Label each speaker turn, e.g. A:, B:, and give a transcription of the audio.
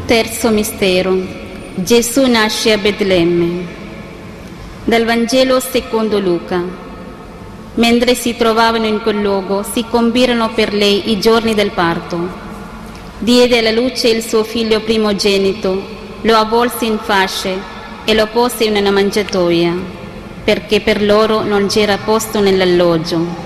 A: Terzo mistero. Gesù nasce a Betlemme. Dal Vangelo secondo Luca. Mentre si trovavano in quel luogo, si compirono per lei i giorni del parto. Diede alla luce il suo figlio primogenito, lo avvolse in fasce e lo pose in una mangiatoia, perché per loro non c'era posto nell'alloggio.